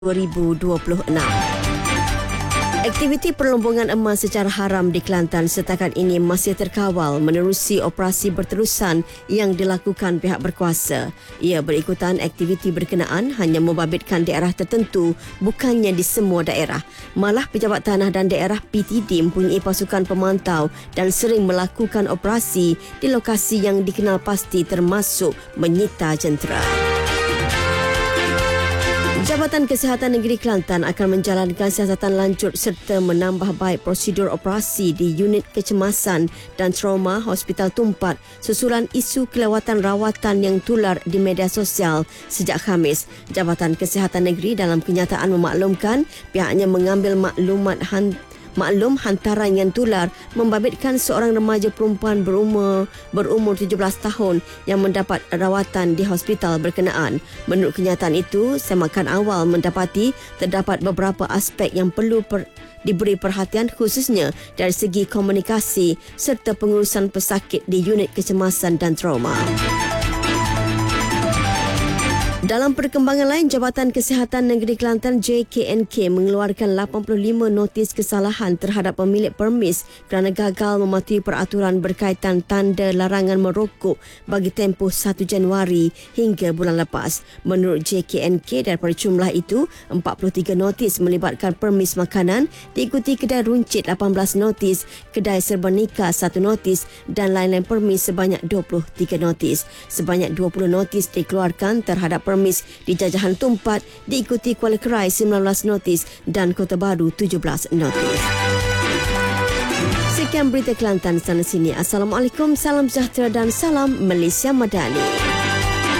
2026. Aktiviti perlombongan emas secara haram di Kelantan setakat ini masih terkawal menerusi operasi berterusan yang dilakukan pihak berkuasa. Ia berikutan aktiviti berkenaan hanya membabitkan daerah tertentu, bukannya di semua daerah. Malah Pejabat Tanah dan Daerah PTD mempunyai pasukan pemantau dan sering melakukan operasi di lokasi yang dikenal pasti termasuk menyita jentera. Jabatan Kesihatan Negeri Kelantan akan menjalankan siasatan lanjut serta menambah baik prosedur operasi di unit kecemasan dan trauma Hospital Tumpat susulan isu kelewatan rawatan yang tular di media sosial sejak Khamis. Jabatan Kesihatan Negeri dalam kenyataan memaklumkan pihaknya mengambil maklum hantaran yang tular membabitkan seorang remaja perempuan berumur 17 tahun yang mendapat rawatan di hospital berkenaan. Menurut kenyataan itu, semakan awal mendapati terdapat beberapa aspek yang perlu diberi perhatian khususnya dari segi komunikasi serta pengurusan pesakit di unit kecemasan dan trauma. Dalam perkembangan lain, Jabatan Kesihatan Negeri Kelantan JKNK mengeluarkan 85 notis kesalahan terhadap pemilik permis kerana gagal mematuhi peraturan berkaitan tanda larangan merokok bagi tempoh 1 Januari hingga bulan lepas. Menurut JKNK, daripada jumlah itu, 43 notis melibatkan permis makanan, diikuti kedai runcit 18 notis, kedai serba nikah 1 notis dan lain-lain permis sebanyak 23 notis. Sebanyak 20 notis dikeluarkan terhadap permis di Jajahan Tumpat, diikuti Kuala Kerai 19 notis dan Kota Baru 17 notis. Sekian berita Kelantan sana sini. Assalamualaikum, salam sejahtera dan salam Malaysia Madani.